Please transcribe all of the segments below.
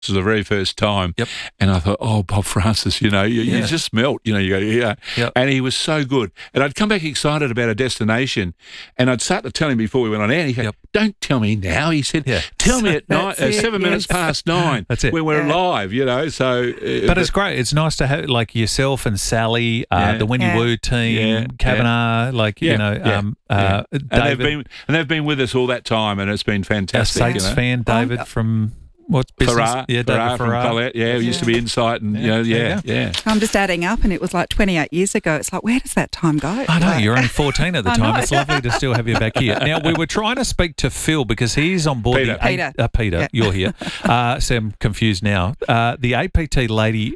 was the very first time. Yep. And I thought, oh, Bob Francis, you just melt. You go, yeah. Yep. And he was so good. And I'd come back excited about a destination, and I'd start to tell him before we went on air, and he'd go, don't tell me now. He said, tell me at 7 minutes past 9 That's it. when we're live, So, but it's great. It's nice to have like yourself and Sally, the Winnie Woo team, Kavanagh, David. And they've been with us all that time, and it's been fantastic. A Saints fan, David from what business? Farrar, David from Farrar. Colette. Yeah, we used to be Insight, and yeah. I'm just adding up, and it was like 28 years ago. It's like, where does that time go? I know, you're only 14 at the time. It's lovely to still have you back here. Now, we were trying to speak to Phil because he's on board. Peter. Peter, you're here. So I'm confused now. The APT lady,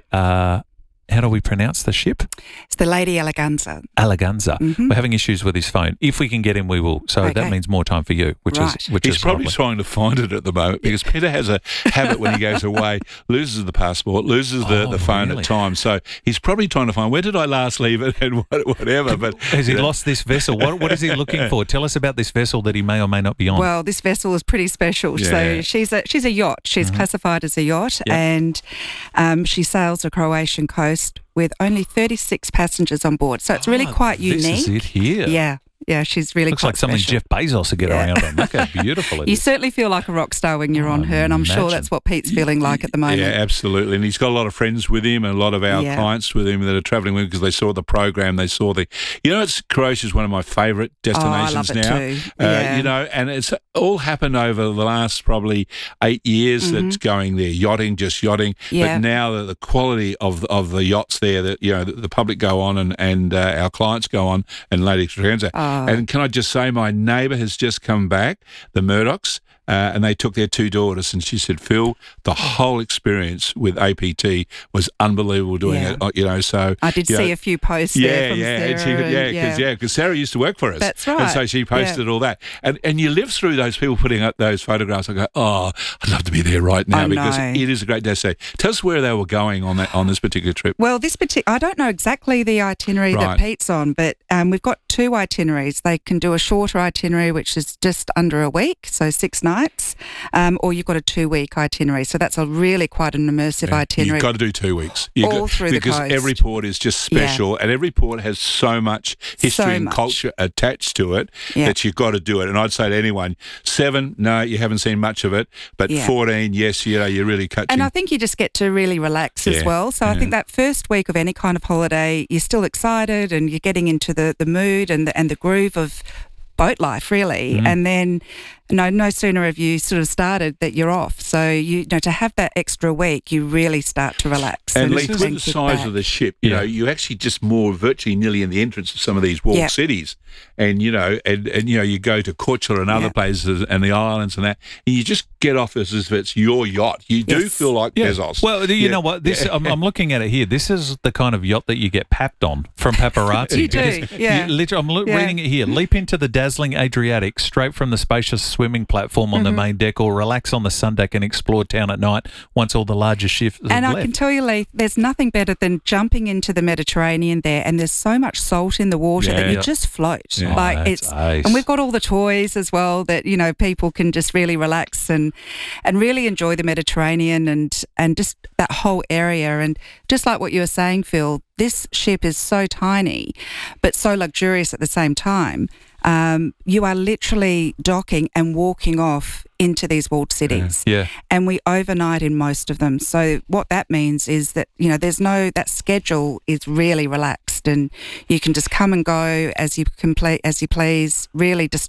how do we pronounce the ship? It's the Lady Eleganza. Eleganza. Mm-hmm. We're having issues with his phone. If we can get him, we will. So that means more time for you, which He's is probably lovely. trying to find it at the moment because Peter has a habit when he goes away, loses the passport, loses the phone at times. So he's probably trying to find, where did I last leave it and whatever. But has he lost this vessel? What is he looking for? Tell us about this vessel that he may or may not be on. Well, this vessel is pretty special. Yeah. So she's a yacht. She's classified as a yacht, and she sails the Croatian coast with only 36 passengers on board. So it's really quite unique. This is it here. Yeah, she's really Looks quite like something special. Jeff Bezos would get around on. Look how beautiful it You is. certainly feel like a rock star when you're on her, and I'm sure that's what Pete's feeling like at the moment. Yeah, absolutely. And he's got a lot of friends with him and a lot of our clients with him that are travelling with him because they saw the program, they saw Croatia's one of my favourite destinations I love now. it too. Yeah. And it's all happened over the last probably 8 years that's going there, just yachting. Yeah. But now the quality of the yachts there that, the public go on and our clients go on and Lady Eleganza. And can I just say my neighbour has just come back, the Murdochs, and they took their 2 daughters, and she said, Phil, the whole experience with APT was unbelievable doing it. So I did see a few posts there from Sarah. because Sarah used to work for us. That's right. And so she posted all that. And you live through those people putting up those photographs. I go, I'd love to be there right now because it is a great destination. Tell us where they were going on this particular trip. Well, I don't know exactly the itinerary that Pete's on, but we've got 2 itineraries. They can do a shorter itinerary, which is just under a week, so 6 nights, or you've got a 2-week itinerary. So that's really quite an immersive itinerary. You've got to do 2 weeks. Through the coast. Because every port is just special and every port has so much history and culture attached to it that you've got to do it. And I'd say to anyone, 7, no, you haven't seen much of it, but 14, yes, you're really catching. And I think you just get to really relax as well. So I think that first week of any kind of holiday, you're still excited and you're getting into the mood and the groove of boat life, really. And then no sooner have you sort of started that you're off. So to have that extra week, you really start to relax. And with the size of the ship, you actually just moor virtually nearly in the entrance of some of these walled cities, and you go to Korčula and other places and the islands and that, and you just get off as if it's your yacht. You do feel like Bezos. Well, you know what? This I'm looking at it here. This is the kind of yacht that you get papped on from paparazzi. You do, I'm reading it here. Leap into the dazzling Adriatic straight from the spacious swimming platform on the main deck, or relax on the sun deck and explore town at night once all the larger ships have And left. I can tell you, Lee, there's nothing better than jumping into the Mediterranean there, and there's so much salt in the water that you just float. That's ace. And we've got all the toys as well that people can just really relax and really enjoy the Mediterranean and just that whole area. And just like what you were saying, Phil, this ship is so tiny but so luxurious at the same time. You are literally docking and walking off into these walled cities. Yeah. And we overnight in most of them. So what that means is that, that schedule is really relaxed and you can just come and go as you please, really just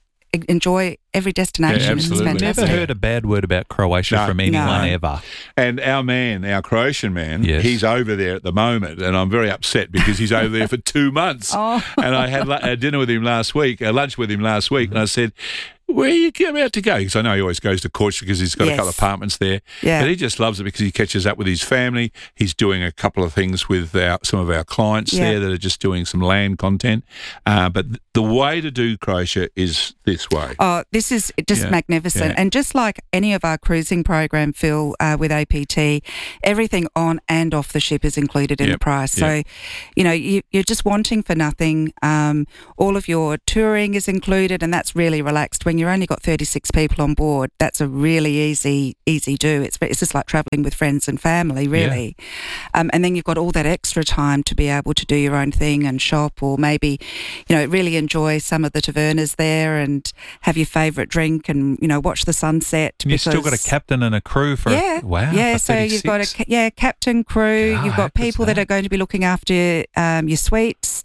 enjoy every destination. Yeah, absolutely. It's fantastic. Never heard a bad word about Croatia from anyone ever. And our Croatian man, he's over there at the moment, and I'm very upset because he's over there for 2 months. And I had dinner with him last week, lunch with him last week, and I said, where are you about to go? Because I know he always goes to Korčula because he's got a couple of apartments there. Yeah. But he just loves it because he catches up with his family. He's doing a couple of things with some of our clients there that are just doing some land content. But the way to do Croatia is this way. This this is just magnificent. Yeah. And just like any of our cruising program, Phil, with APT, everything on and off the ship is included in the price. So, you know, you're just wanting for nothing. All of your touring is included, and that's really relaxed. When you've only got 36 people on board, that's a really easy do. It's just like travelling with friends and family, really. And then you've got all that extra time to be able to do your own thing and shop, or maybe, you know, really enjoy some of the tavernas there and have your favourite drink and, you know, watch the sunset. And you've still got a captain and a crew for so you've got captain, crew. You've got people that are going to be looking after your suites.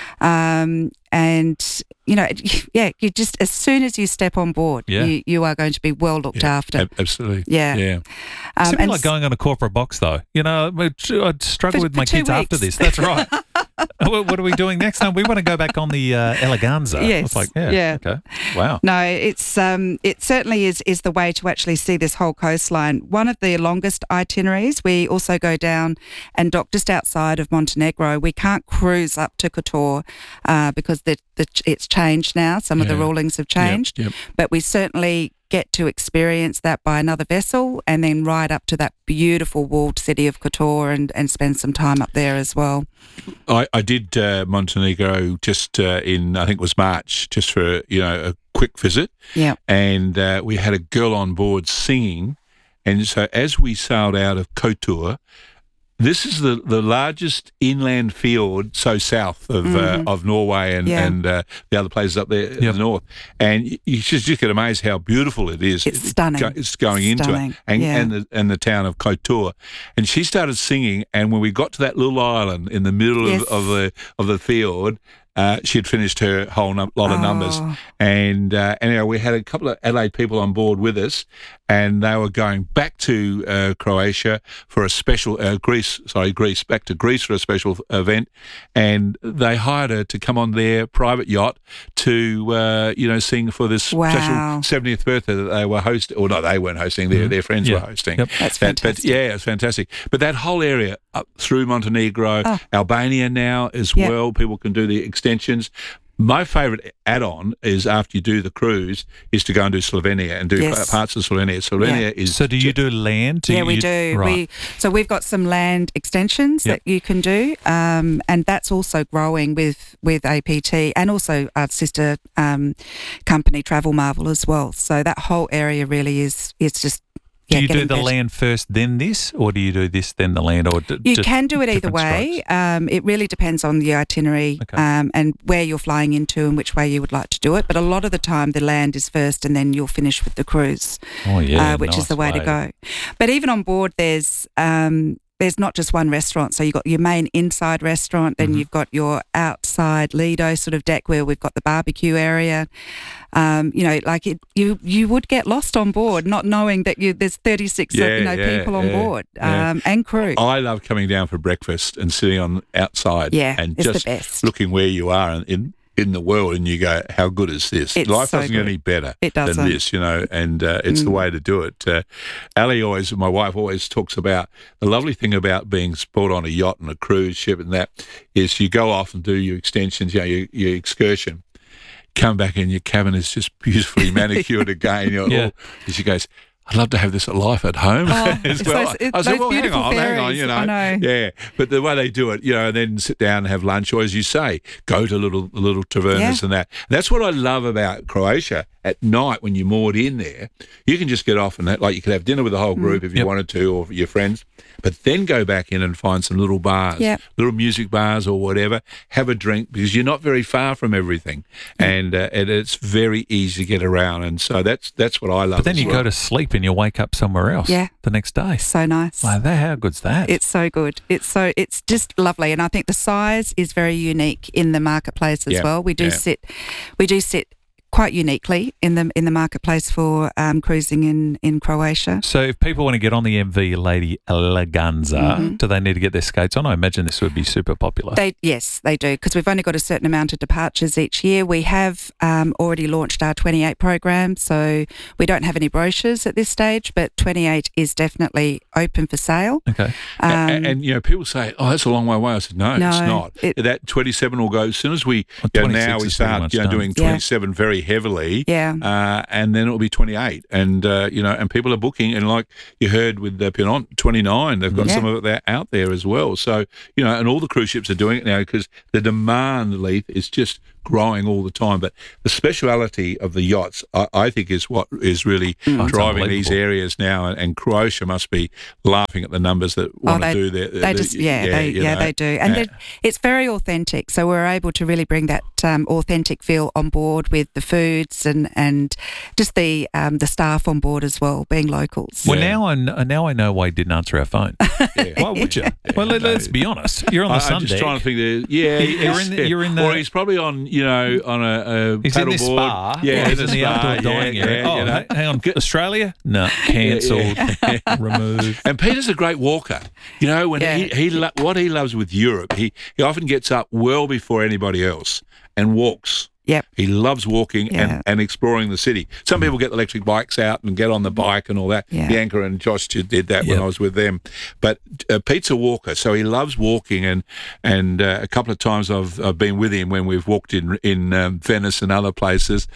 And, you know, you just, as soon as you step on board, you are going to be well looked after. Absolutely. Yeah. It's a bit like going on a corporate box, though. You know, I'd struggle with my kids after this. That's right. What are we doing next time? We want to go back on the Eleganza. Yes. It's like, okay. Wow. No, it's it certainly is the way to actually see this whole coastline. One of the longest itineraries. We also go down and dock just outside of Montenegro. We can't cruise up to Kotor because it's changed now. Some of the rulings have changed. Yep. But we certainly get to experience that by another vessel and then ride up to that beautiful walled city of Kotor and spend some time up there as well. I did Montenegro just in, I think it was March, just for, you know, a quick visit. Yeah. And we had a girl on board singing. And so as we sailed out of Kotor, this is the largest inland fjord, so south of Norway and the other places up there in the north. And you just get amazed how beautiful it is. It's stunning. It's going into it. And the town of Kotor. And she started singing, and when we got to that little island in the middle of the fjord, she had finished her whole lot of numbers. And anyway, we had a couple of Adelaide people on board with us, and they were going back to Croatia for a special, Greece back to Greece for a special event. And they hired her to come on their private yacht to, sing for this special 70th birthday that they were hosting. Or no, they weren't hosting, their friends were hosting. Yep. That's fantastic. But it's fantastic. But that whole area up through Montenegro, Albania now as well, people can do the extensions. My favourite add-on is after you do the cruise is to go and do Slovenia and do parts of Slovenia. Slovenia is... So do you do land? We do. Right. So we've got some land extensions that you can do, and that's also growing with APT and also our sister company Travel Marvel as well. So that whole area really is just... Do you do the land first, then this, or do you do this, then the land? Or you can do it either way. It really depends on the itinerary and where you're flying into and which way you would like to do it. But a lot of the time, the land is first, and then you'll finish with the cruise, which is the way to go. But even on board, there's not just one restaurant. So you've got your main inside restaurant, then you've got your outside Lido sort of deck where we've got the barbecue area. You would get lost on board not knowing that there's 36 people on board and crew. I love coming down for breakfast and sitting on outside and it's just the best. Looking where you are in the world, and you go, how good is this? Life doesn't get any better than this, and it's the way to do it. Ali my wife always talks about the lovely thing about being sport on a yacht and a cruise ship, and that is you go off and do your extensions, your excursion, come back and your cabin is just beautifully manicured again. She goes, I'd love to have this at life at home as well. I said, well, hang on, I know. Yeah, but the way they do it, and then sit down and have lunch, or as you say, go to little tavernas and that. That's what I love about Croatia. At night when you're moored in there, you can just get off and you could have dinner with the whole group if you wanted to, or your friends, but then go back in and find some little bars, little music bars or whatever, have a drink, because you're not very far from everything, and it's very easy to get around, and so that's what I love. But then you go to sleep and you wake up somewhere else the next day. So nice. Wow, how good's that? It's so good. It's just lovely, and I think the size is very unique in the marketplace as well. We do sit quite uniquely in the marketplace for cruising in Croatia. So if people want to get on the MV Lady Eleganza, do they need to get their skates on? I imagine this would be super popular. Yes, they do, because we've only got a certain amount of departures each year. We have already launched our 28 program, so we don't have any brochures at this stage, but 28 is definitely open for sale. Okay. And people say, oh, that's a long way away. I said, no, it's not. That 27 will go, as soon as we, now we start doing 27 very heavily. Yeah. And then it'll be 28. And, and people are booking. And like you heard with Pinot, 29, they've got some of it out there as well. So, and all the cruise ships are doing it now because the demand, Leith, is just growing all the time. But the speciality of the yachts, I think, is what is really driving these areas now. And Croatia must be laughing at the numbers that want to do that. They do. And it's very authentic. So we're able to really bring that authentic feel on board with the foods and just the staff on board as well, being locals. Well, now I know why you didn't answer our phone. Why would you? Well, let's be honest. You're on the sun I'm just deck. trying to think. You're in the. Or he's probably on on a he's paddle in this board. spa. Yeah, he's in the outdoor dining area. Hang on, Australia? No, cancelled, removed. And Peter's a great walker. When what he loves with Europe, he often gets up well before anybody else and walks. Yep. He loves walking and exploring the city. Some people get electric bikes out and get on the bike and all that. Yeah. Bianca and Josh did that when I was with them. But Pete's a walker, so he loves walking. And a couple of times I've been with him when we've walked in Venice and other places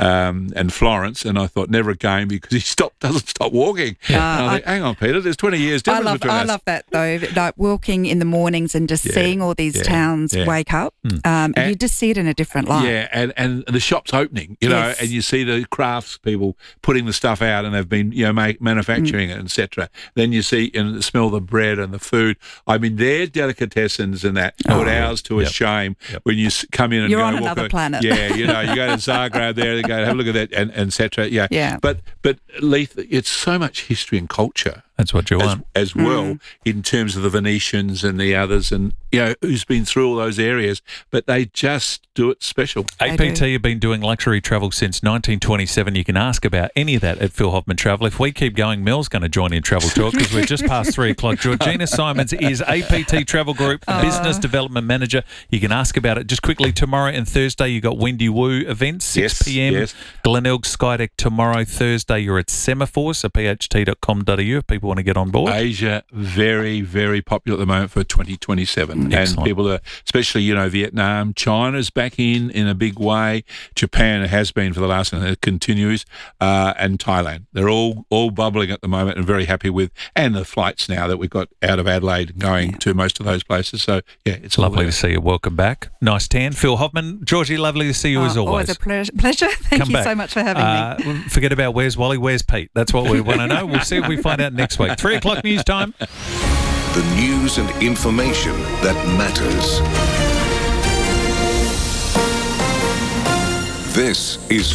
and Florence. And I thought, never again, because he doesn't stop walking. And I think, hang on, Peter, there's 20 years difference between us. I love that, though, like walking in the mornings and just seeing all these towns wake up. And you just see it in a different light. Yeah, and the shop's opening, and you see the crafts people putting the stuff out, and they've been, manufacturing it, etc. Then you see and smell the bread and the food. I mean, their delicatessens and that put ours to a shame when you come in and you're go on walk another planet. Yeah, you go to Zagreb there and go have a look at that and etc. Yeah. But Leith, it's so much history and culture. That's what you want. As well, in terms of the Venetians and the others, and who's been through all those areas, but they just do it special. APT have been doing luxury travel since 1927. You can ask about any of that at Phil Hoffman Travel. If we keep going, Mel's going to join in Travel Talk because we're just past 3 o'clock. Georgina Simons is APT Travel Group Business Development Manager. You can ask about it. Just quickly, tomorrow and Thursday, you got Windy Woo events, 6 p.m. Yes. Glenelg Skydeck tomorrow. Thursday, you're at Semaphore, so pht.com.au if people want to get on board. Asia, very, very popular at the moment for 2027. Excellent. And people are, especially, Vietnam, China's back in a big way. Japan has been for the last, and it continues, and Thailand. They're all bubbling at the moment and very happy with, and the flights now that we've got out of Adelaide going to most of those places. So, it's lovely to see you. Welcome back. Nice tan. Phil Hoffman. Georgie, lovely to see you as always. Always a pleasure. Thank you so much for having me. Forget about where's Wally, where's Pete. That's what we want to know. We'll see if we find out next week. 3 o'clock news time. The news and information that matters. This is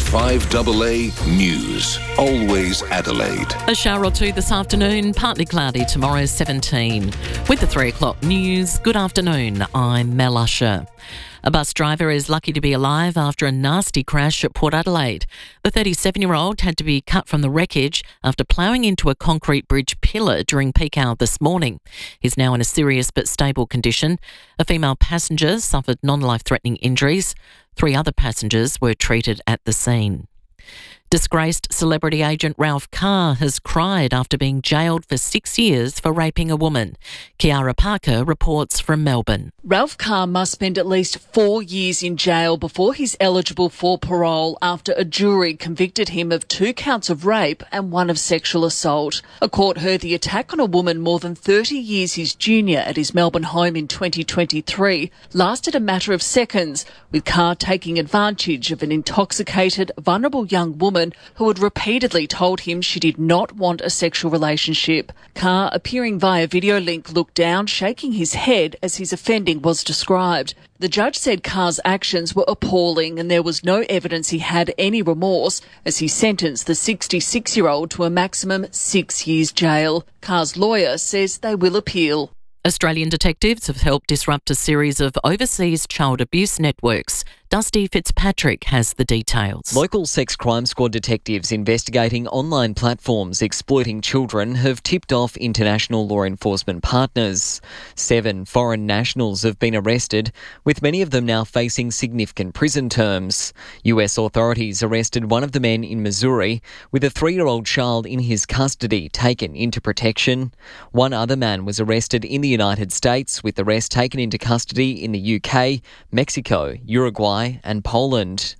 5AA News. Always Adelaide. A shower or two this afternoon, partly cloudy, tomorrow 17. With the 3 o'clock news, good afternoon, I'm Mel Usher. A bus driver is lucky to be alive after a nasty crash at Port Adelaide. The 37-year-old had to be cut from the wreckage after ploughing into a concrete bridge pillar during peak hour this morning. He's now in a serious but stable condition. A female passenger suffered non-life-threatening injuries. 3 other passengers were treated at the scene. Disgraced celebrity agent Ralph Carr has cried after being jailed for 6 years for raping a woman. Kiara Parker reports from Melbourne. Ralph Carr must spend at least 4 years in jail before he's eligible for parole after a jury convicted him of 2 counts of rape and 1 of sexual assault. A court heard the attack on a woman more than 30 years his junior at his Melbourne home in 2023 lasted a matter of seconds, with Carr taking advantage of an intoxicated, vulnerable young woman who had repeatedly told him she did not want a sexual relationship. Carr, appearing via video link, looked down, shaking his head as his offending was described. The judge said Carr's actions were appalling and there was no evidence he had any remorse as he sentenced the 66-year-old to a maximum 6 years jail. Carr's lawyer says they will appeal. Australian detectives have helped disrupt a series of overseas child abuse networks. Dusty Fitzpatrick has the details. Local sex crime squad detectives investigating online platforms exploiting children have tipped off international law enforcement partners. 7 foreign nationals have been arrested, with many of them now facing significant prison terms. US authorities arrested one of the men in Missouri, with a 3-year-old child in his custody taken into protection. 1 other man was arrested in the United States, with the rest taken into custody in the UK, Mexico, Uruguay and Poland.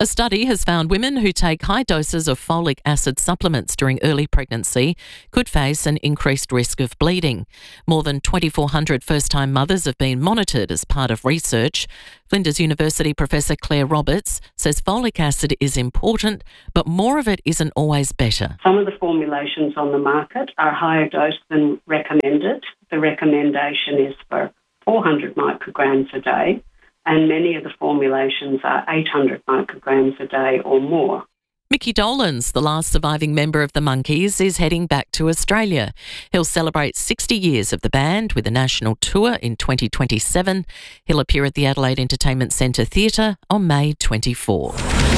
A study has found women who take high doses of folic acid supplements during early pregnancy could face an increased risk of bleeding. More than 2,400 first-time mothers have been monitored as part of research. Flinders University Professor Claire Roberts says folic acid is important, but more of it isn't always better. Some of the formulations on the market are higher dose than recommended. The recommendation is for 400 micrograms a day, and many of the formulations are 800 micrograms a day or more. Mickey Dolenz, the last surviving member of the Monkees, is heading back to Australia. He'll celebrate 60 years of the band with a national tour in 2027. He'll appear at the Adelaide Entertainment Centre Theatre on May 24.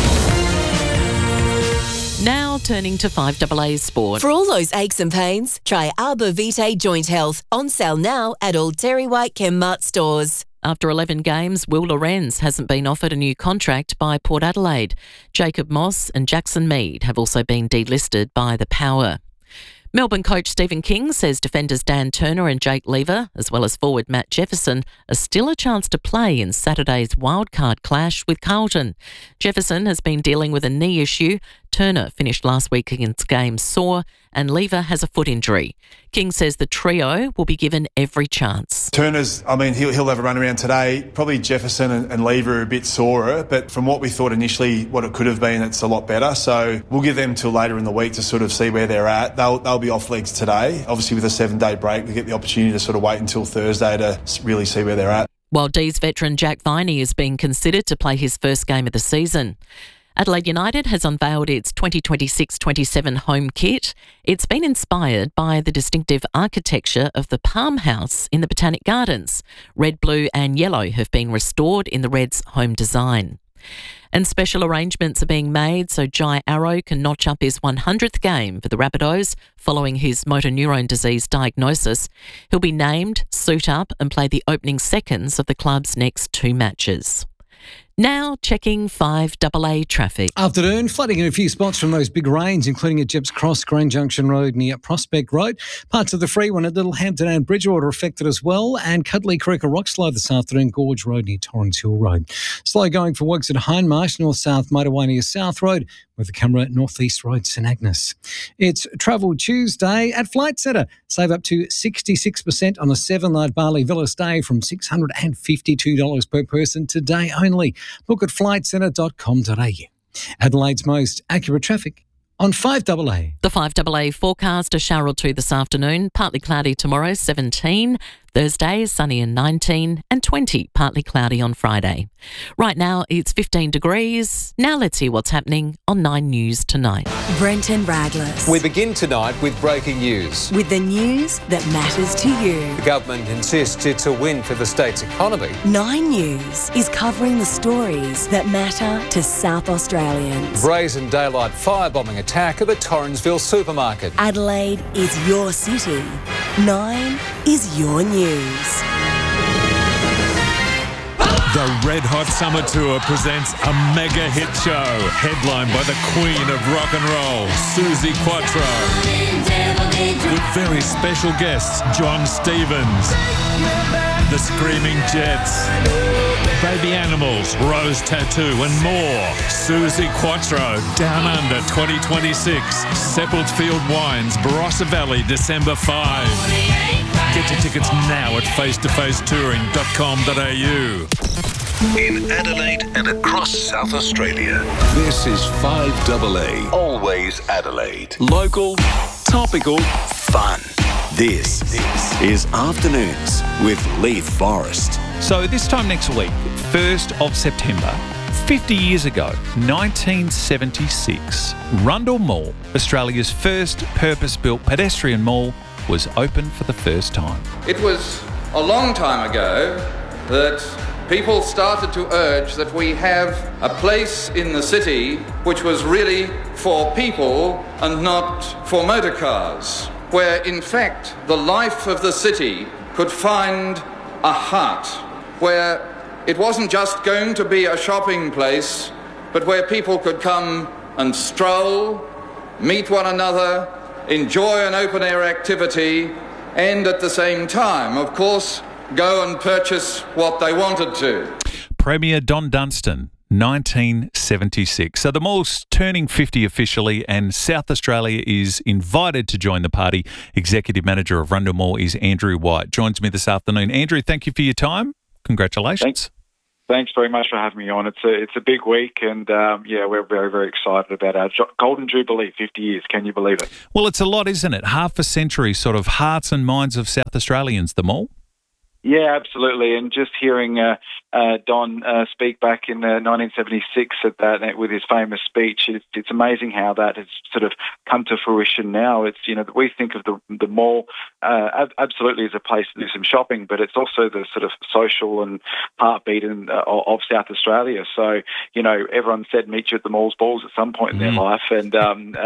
Now turning to 5AA Sport. For all those aches and pains, try Arbor Vitae Joint Health. On sale now at all Terry White Chemmart stores. After 11 games, Will Lorenz hasn't been offered a new contract by Port Adelaide. Jacob Moss and Jackson Mead have also been delisted by the Power. Melbourne coach Stephen King says defenders Dan Turner and Jake Lever, as well as forward Matt Jefferson, are still a chance to play in Saturday's wildcard clash with Carlton. Jefferson has been dealing with a knee issue. Turner finished last weekend's game sore, and Lever has a foot injury. King says the trio will be given every chance. Turner's, he'll have a run around today. Probably Jefferson and Lever are a bit sorer, but from what we thought initially, what it could have been, it's a lot better. So we'll give them till later in the week to sort of see where they're at. They'll be off legs today. Obviously, with a 7-day break, we get the opportunity to sort of wait until Thursday to really see where they're at. While D's veteran Jack Viney is being considered to play his first game of the season. Adelaide United has unveiled its 2026-27 home kit. It's been inspired by the distinctive architecture of the Palm House in the Botanic Gardens. Red, blue and yellow have been restored in the Reds' home design. And special arrangements are being made so Jai Arrow can notch up his 100th game for the Rabbitohs following his motor neurone disease diagnosis. He'll be named, suit up and play the opening seconds of the club's next 2 matches. Now checking 5AA traffic. Afternoon, flooding in a few spots from those big rains, including at Jepps Cross, Green Junction Road near Prospect Road. Parts of the Freeway at Littlehampton and Bridgewater affected as well, and Cuddly Creek, a rock slow this afternoon, Gorge Road near Torrens Hill Road. Slow going for works at Hindmarsh, North-South Motorway near South Road, with the camera North East Road, St Agnes. It's Travel Tuesday at Flight Centre. Save up to 66% on a 7-night Bali Villa stay from $652 per person today only. Book at flightcentre.com.au. Adelaide's most accurate traffic on 5AA. The 5AA forecast, a shower or two this afternoon, partly cloudy tomorrow, 17. Thursday, sunny and 19, and 20, partly cloudy on Friday. Right now, it's 15 degrees. Now let's hear what's happening on 9 News tonight. Brenton Radless. We begin tonight with breaking news. With the news that matters to you. The government insists it's a win for the state's economy. 9 News is covering the stories that matter to South Australians. Brazen daylight firebombing attack at the Torrensville supermarket. Adelaide is your city. 9 is your news. The Red Hot Summer Tour presents a mega hit show headlined by the queen of rock and roll, Suzi Quatro, with very special guests John Stevens, the Screaming Jets, Baby Animals, Rose Tattoo and more. Suzi Quatro, Down Under 2026, Seppeltsfield Wines, Barossa Valley, December 5. Get your tickets now at facetofacetouring.com.au. In Adelaide and across South Australia, this is 5AA. Always Adelaide. Local, topical, fun. This is Afternoons with Leith Forrest. So this time next week, 1st of September, 50 years ago, 1976, Rundle Mall, Australia's first purpose-built pedestrian mall, was open for the first time. It was a long time ago that people started to urge that we have a place in the city which was really for people and not for motor cars, where in fact the life of the city could find a heart, where it wasn't just going to be a shopping place, but where people could come and stroll, meet one another, enjoy an open-air activity, and at the same time, of course, go and purchase what they wanted to. Premier Don Dunstan 1976. So the mall's turning 50 officially, and South Australia is invited to join the party. Executive Manager of Rundle Mall is Andrew White. Joins me this afternoon. Andrew, thank you for your time. Congratulations. Thanks very much for having me on. It's a big week, and we're very, very excited about our Golden Jubilee, 50 years. Can you believe it? Well, it's a lot, isn't it? Half a century, sort of hearts and minds of South Australians, the mall. Yeah, absolutely. And just hearing Don speak back in 1976 at that with his famous speech, it's amazing how that has sort of come to fruition now. It's, we think of the mall absolutely as a place to do some shopping, but it's also the sort of social and heartbeat of South Australia. So, everyone said meet you at the mall's balls at some point in their life. And,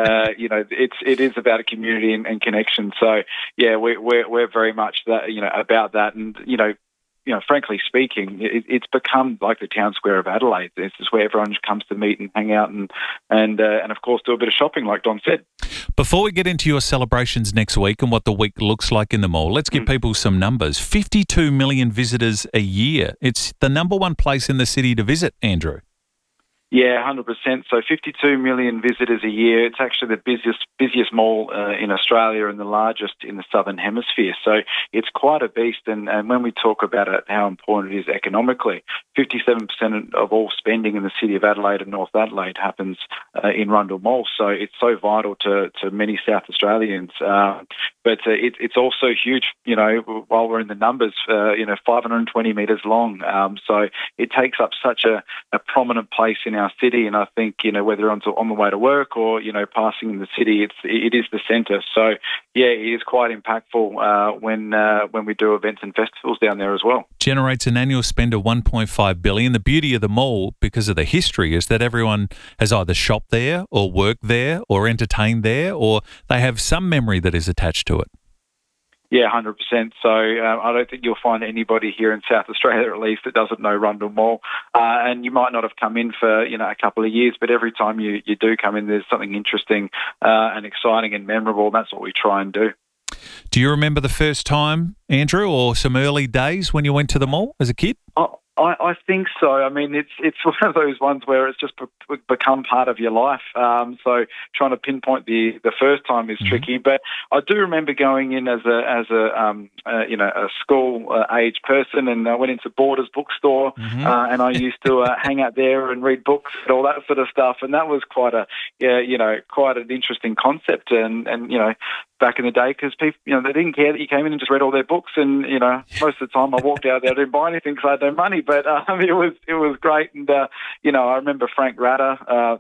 it is about a community and connection. So, yeah, we're very much that, about that. And, frankly speaking, it's become like the town square of Adelaide. This is where everyone comes to meet and hang out and of course do a bit of shopping, like Don said. Before we get into your celebrations next week and what the week looks like in the mall, let's give people some numbers. 52 million visitors a year. It's the number one place in the city to visit, Andrew. Yeah, 100%. So 52 million visitors a year. It's actually the busiest mall in Australia and the largest in the Southern Hemisphere. So it's quite a beast. And when we talk about it, how important it is economically, 57% of all spending in the city of Adelaide and North Adelaide happens in Rundle Mall. So it's so vital to many South Australians. But it's also huge, while we're in the numbers, 520 metres long. So it takes up such a prominent place in our city, and I think whether on the way to work or passing in the city, it is the centre. So yeah, it is quite impactful when we do events and festivals down there as well. Generates an annual spend of $1.5 billion. The beauty of the mall, because of the history, is that everyone has either shopped there or worked there or entertained there, or they have some memory that is attached to it. Yeah, 100%. So I don't think you'll find anybody here in South Australia, at least, that doesn't know Rundle Mall. And you might not have come in for a couple of years, but every time you do come in, there's something interesting and exciting and memorable. And that's what we try and do. Do you remember the first time, Andrew, or some early days when you went to the mall as a kid? I think so. I mean, it's one of those ones where it's just become part of your life. So trying to pinpoint the first time is tricky. But I do remember going in as a school age person, and I went into Borders bookstore, and I used to hang out there and read books and all that sort of stuff. And that was quite an interesting concept. And back in the day, because people, they didn't care that you came in and just read all their books. And most of the time I walked out there, I didn't buy anything because I had no money. But it was great, and I remember Frank Ratter, out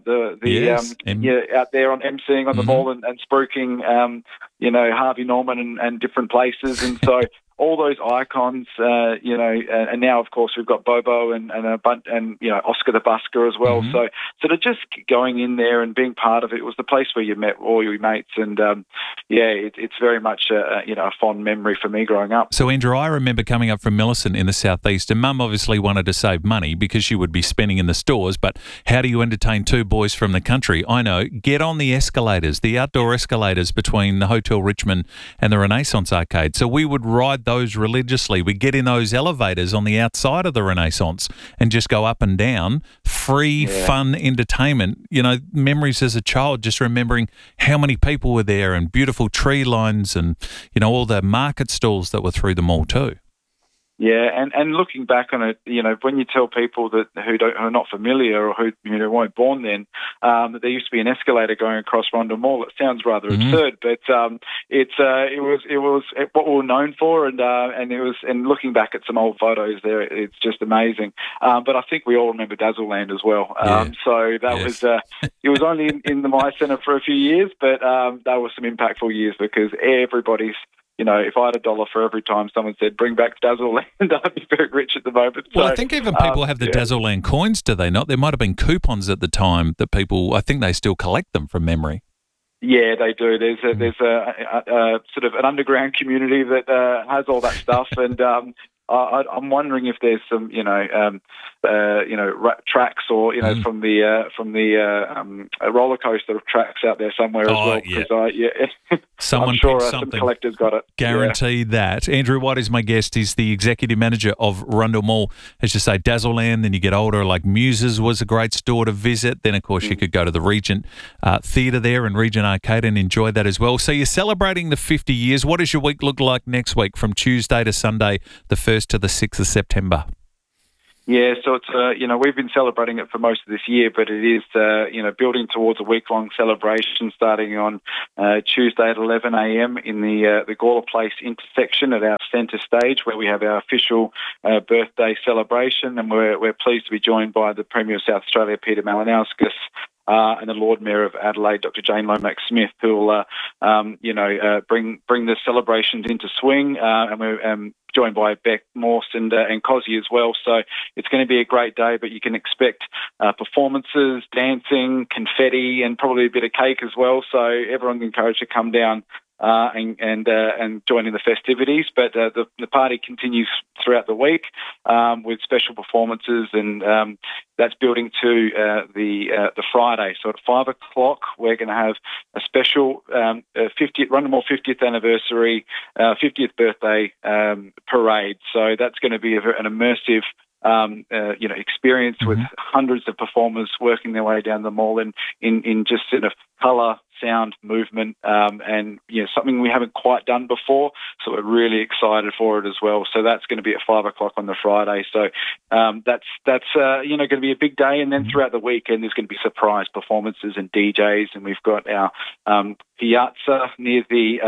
there on emceeing on the mall and spruiking, Harvey Norman and different places, and so all those icons, and now of course we've got Bobo and Oscar the Busker as well. So to just going in there and being part of it, was the place where you met all your mates, and it's very much a fond memory for me growing up. So Andrew, I remember coming up from Millicent in the southeast, and Mum obviously wanted to save money because she would be spending in the stores. But how do you entertain two boys from the country? I know, get on the escalators, the outdoor escalators between the Hotel Richmond and the Renaissance Arcade. So we would ride those religiously. We get in those elevators on the outside of the Renaissance and just go up and down. Free, fun entertainment. Memories as a child, just remembering how many people were there and beautiful tree lines and, all the market stalls that were through the mall too. Yeah, and looking back on it, when you tell people who are not familiar or who weren't born then, that there used to be an escalator going across Rundle Mall, it sounds rather absurd, but it was what we were known for, and looking back at some old photos there, it's just amazing. But I think we all remember Dazzleland as well. So that was it was only in the My Centre for a few years, but that was some impactful years because everybody's. If I had $1 for every time someone said, bring back Dazzleland, I'd be very rich at the moment. Well, I think even people have the Dazzleland coins, do they not? There might have been coupons at the time that I think they still collect them from memory. Yeah, they do. There's a sort of an underground community that has all that stuff, and I'm wondering if there's some, tracks or from the roller coaster tracks out there somewhere as well. Because someone I'm sure picked some something. collectors got it. Guarantee that. Andrew White is my guest. He's the executive manager of Rundle Mall. As you say, Dazzleland, then you get older, like Muses was a great store to visit. Then, of course, you could go to the Regent Theatre there and Regent Arcade and enjoy that as well. So you're celebrating the 50 years. What does your week look like next week from Tuesday to Sunday, the 1st to the 6th of September? Yeah, so it's we've been celebrating it for most of this year, but it is building towards a week-long celebration starting on Tuesday at 11 a.m. in the Gawler Place intersection at our centre stage, where we have our official birthday celebration, and we're pleased to be joined by the Premier of South Australia, Peter Malinauskas, and the Lord Mayor of Adelaide, Dr. Jane Lomax-Smith, who will bring the celebrations into swing, and we're joined by Beck Morse and Cosy as well. So it's going to be a great day, but you can expect performances, dancing, confetti, and probably a bit of cake as well. So everyone's encouraged to come down and join in the festivities. But the party continues throughout the week with special performances, and that's building to the Friday. So at 5 o'clock, we're going to have a special Rundle Mall 50th anniversary, 50th birthday parade. So that's going to be an immersive experience with hundreds of performers working their way down the mall in just sort of colour, sound, movement, and something we haven't quite done before. So we're really excited for it as well. So that's going to be at 5 o'clock on the Friday. So that's going to be a big day. And then throughout the weekend, there's going to be surprise performances and DJs, and we've got our piazza near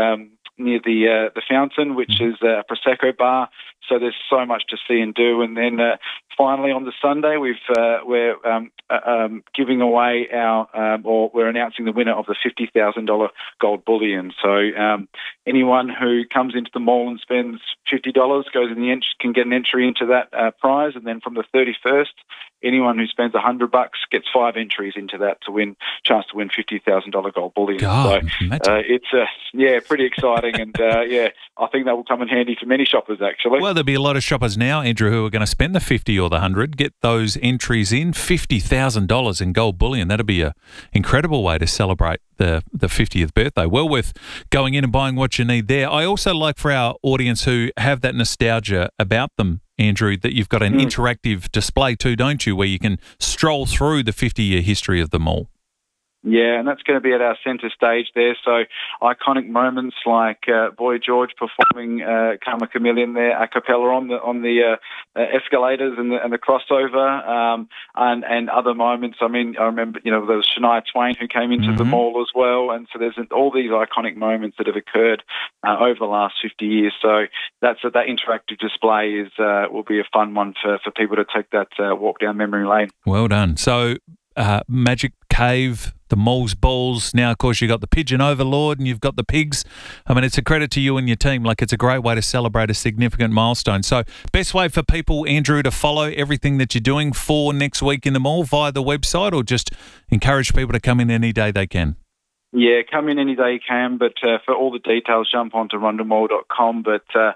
the fountain, which is a Prosecco bar. So there's so much to see and do. And then finally on the Sunday, we're giving away we're announcing the winner of the $50,000 gold bullion. So anyone who comes into the mall and spends $50 can get an entry into that prize. And then from the 31st, anyone who spends $100 gets 5 entries into that chance to win $50,000 gold bullion. God, so it's pretty exciting, and I think that will come in handy for many shoppers actually. Well, there'll be a lot of shoppers now, Andrew, who are going to spend the 50 or the 100, get those entries in, $50,000 in gold bullion. That'll be an incredible way to celebrate the 50th birthday. Well worth going in and buying what you need there. I also like for our audience who have that nostalgia about them, Andrew, that you've got an interactive display too, don't you, where you can stroll through the 50-year history of the mall. Yeah, and that's going to be at our centre stage there. So iconic moments like Boy George performing Karma Chameleon there a cappella on the escalators and the crossover, and other moments. I mean, I remember there was Shania Twain who came into the mall as well, and so there's all these iconic moments that have occurred over the last 50 years. So that interactive display will be a fun one for people to take that walk down memory lane. Well done. So Magic Cave, the Mall's Balls. Now, of course, you've got the Pigeon Overlord and you've got the Pigs. I mean, it's a credit to you and your team. Like, it's a great way to celebrate a significant milestone. So, best way for people, Andrew, to follow everything that you're doing for next week in the mall via the website, or just encourage people to come in any day they can? Yeah, come in any day you can, but for all the details, jump onto rundlemall.com. But the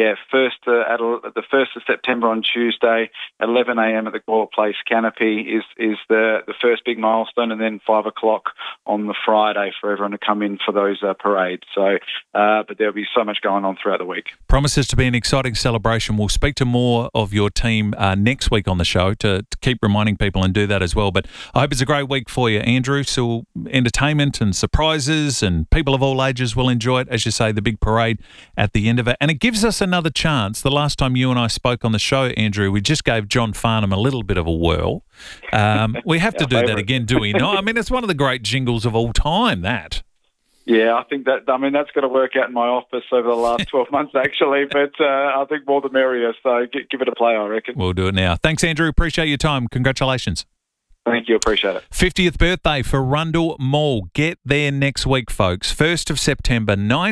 1st of September on Tuesday, 11 a.m. at the Gawler Place Canopy is the first big milestone, and then 5 o'clock on the Friday for everyone to come in for those parades. So, but there'll be so much going on throughout the week. Promises to be an exciting celebration. We'll speak to more of your team next week on the show to keep reminding people and do that as well. But I hope it's a great week for you, Andrew. So entertainment and surprises, and people of all ages will enjoy it. As you say, the big parade at the end of it. And it gives us another chance. The last time you and I spoke on the show, Andrew, we just gave John Farnham a little bit of a whirl. We have to do that again, do we not? I mean, it's one of the great jingles of all time, that. Yeah, I think that's got to work out in my office over the last 12 months, actually. But I think more the merrier. So give it a play, I reckon. We'll do it now. Thanks, Andrew. Appreciate your time. Congratulations. Thank you. Appreciate it. 50th birthday for Rundle Mall. Get there next week, folks. 1st of September,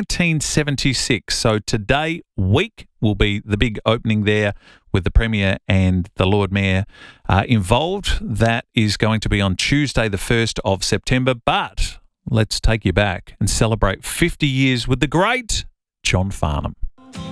1976. So today week will be the big opening there with the Premier and the Lord Mayor involved. That is going to be on Tuesday, the 1st of September. But let's take you back and celebrate 50 years with the great John Farnham.